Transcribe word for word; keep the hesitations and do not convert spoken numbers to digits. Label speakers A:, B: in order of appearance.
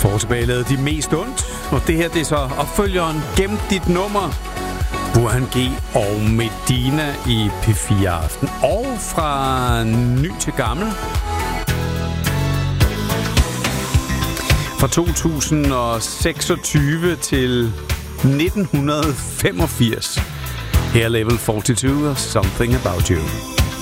A: For tilbage lavede de mest ondt, og det her det er så opfølgeren Gem dit nummer. Burhan G og Medina i P fire Aften. Og fra ny til gammel. Fra to tusind seksogtyve til nitten femogfirs. Her Level fireogfyrre og Something About You.